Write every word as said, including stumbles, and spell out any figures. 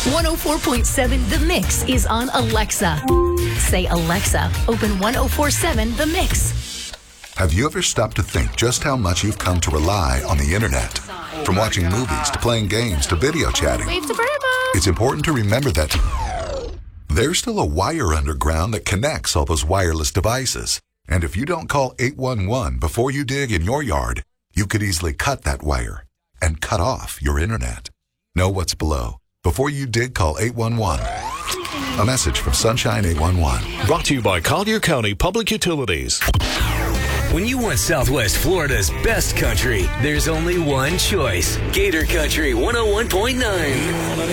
one oh four point seven The Mix is on Alexa. Say, Alexa, open one oh four point seven The Mix. Have you ever stopped to think just how much you've come to rely on the internet? From watching movies to playing games to video chatting. Wave to Burbo. It's important to remember that there's still a wire underground that connects all those wireless devices. And if you don't call eight one one before you dig in your yard, you could easily cut that wire and cut off your internet. Know what's below. Before you dig, call eight one one. A message from Sunshine eight one one. Brought to you by Collier County Public Utilities. When you want Southwest Florida's best country, there's only one choice. Gator Country one oh one point nine.